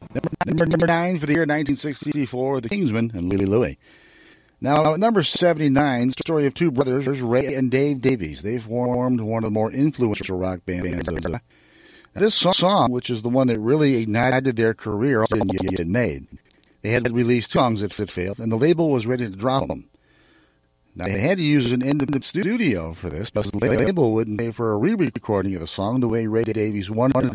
Number 9 for the year 1964, The Kingsmen and Louie Louie. Now, at number 79, story of two brothers, Ray and Dave Davies. They formed one of the more influential rock bands. This song, which is the one that really ignited their career, didn't get made. They had released 2 songs that failed, and the label was ready to drop them. Now, they had to use an independent studio for this, but the label wouldn't pay for a re-recording of the song the way Ray Davies wanted